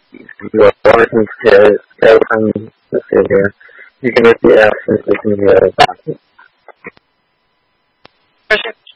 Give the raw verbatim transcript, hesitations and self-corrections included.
you are wanting to stay from the studio, you can repeat after me.